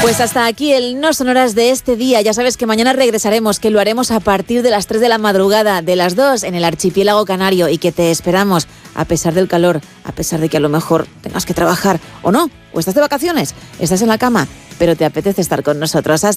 Pues hasta aquí el No Sonoras de este día. Ya sabes que mañana regresaremos, que lo haremos a partir de las 3 de la madrugada, de las 2 en el archipiélago canario, y que te esperamos a pesar del calor, a pesar de que a lo mejor tengas que trabajar o no, o estás de vacaciones, estás en la cama, pero te apetece estar con nosotros.